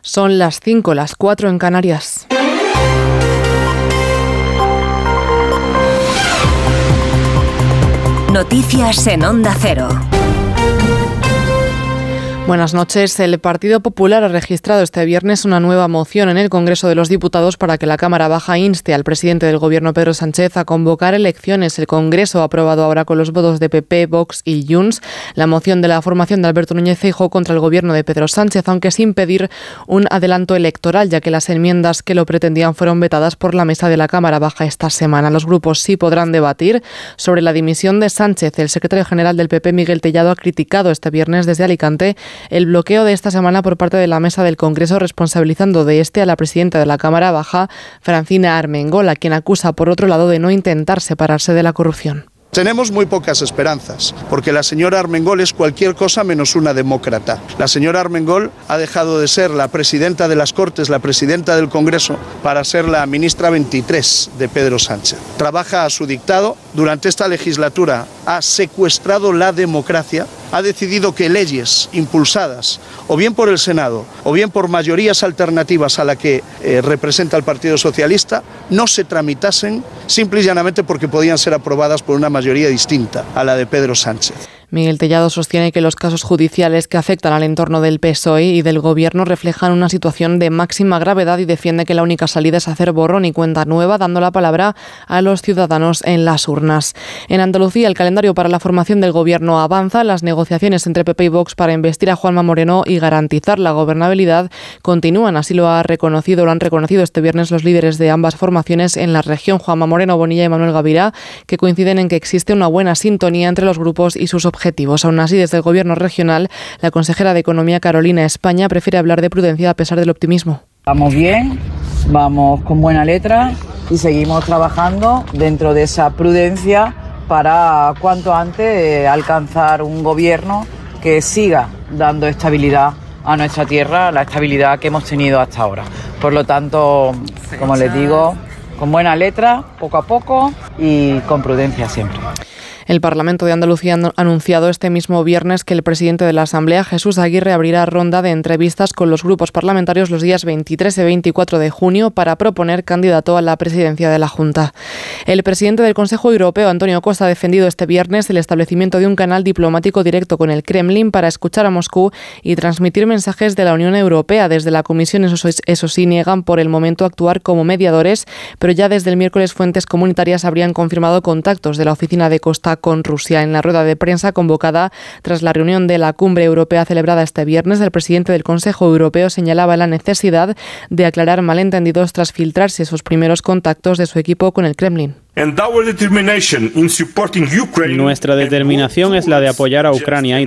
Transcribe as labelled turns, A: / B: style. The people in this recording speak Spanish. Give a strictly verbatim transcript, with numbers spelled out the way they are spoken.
A: Son las cinco, las cuatro en Canarias.
B: Noticias en Onda Cero.
A: Buenas noches. El Partido Popular ha registrado este viernes una nueva moción en el Congreso de los Diputados para que la Cámara Baja inste al presidente del Gobierno, Pedro Sánchez, a convocar elecciones. El Congreso ha aprobado ahora con los votos de P P, Vox y Junts la moción de la formación de Alberto Núñez Feijóo contra el Gobierno de Pedro Sánchez, aunque sin pedir un adelanto electoral, ya que las enmiendas que lo pretendían fueron vetadas por la mesa de la Cámara Baja esta semana. Los grupos sí podrán debatir sobre la dimisión de Sánchez. El secretario general del P P, Miguel Tellado, ha criticado este viernes desde Alicante el bloqueo de esta semana por parte de la mesa del Congreso, responsabilizando de este a la presidenta de la Cámara Baja, Francina Armengol, a quien acusa, por otro lado, de no intentar separarse de la corrupción.
C: Tenemos muy pocas esperanzas, porque la señora Armengol es cualquier cosa menos una demócrata. La señora Armengol ha dejado de ser la presidenta de las Cortes, la presidenta del Congreso, para ser la ministra veintitrés de Pedro Sánchez. Trabaja a su dictado. Durante esta legislatura ha secuestrado la democracia, ha decidido que leyes impulsadas o bien por el Senado o bien por mayorías alternativas a la que eh, representa el Partido Socialista no se tramitasen simple y llanamente porque podían ser aprobadas por una mayoría distinta a la de Pedro Sánchez.
A: Miguel Tellado sostiene que los casos judiciales que afectan al entorno del P S O E y del Gobierno reflejan una situación de máxima gravedad y defiende que la única salida es hacer borrón y cuenta nueva, dando la palabra a los ciudadanos en las urnas. En Andalucía, el calendario para la formación del Gobierno avanza. Las negociaciones entre P P y Vox para investir a Juanma Moreno y garantizar la gobernabilidad continúan. Así lo ha reconocido, lo han reconocido este viernes los líderes de ambas formaciones en la región, Juanma Moreno Bonilla y Manuel Gavirá, que coinciden en que existe una buena sintonía entre los grupos y sus objetivos. objetivos. Aún así, desde el Gobierno regional, la consejera de Economía, Carolina España, prefiere hablar de prudencia a pesar del optimismo.
D: Vamos bien, vamos con buena letra y seguimos trabajando dentro de esa prudencia para cuanto antes alcanzar un gobierno que siga dando estabilidad a nuestra tierra, la estabilidad que hemos tenido hasta ahora. Por lo tanto, como les digo, con buena letra, poco a poco y con prudencia siempre.
A: El Parlamento de Andalucía ha anunciado este mismo viernes que el presidente de la Asamblea, Jesús Aguirre, abrirá ronda de entrevistas con los grupos parlamentarios los días veintitrés y veinticuatro de junio para proponer candidato a la presidencia de la Junta. El presidente del Consejo Europeo, Antonio Costa, ha defendido este viernes el establecimiento de un canal diplomático directo con el Kremlin para escuchar a Moscú y transmitir mensajes de la Unión Europea. Desde la Comisión, eso, eso sí, niegan por el momento actuar como mediadores, pero ya desde el miércoles fuentes comunitarias habrían confirmado contactos de la oficina de Costa con Rusia. En la rueda de prensa convocada tras la reunión de la Cumbre Europea celebrada este viernes, el presidente del Consejo Europeo señalaba la necesidad de aclarar malentendidos tras filtrarse esos primeros contactos de su equipo con el Kremlin.
E: Nuestra determinación es la de apoyar a Ucrania y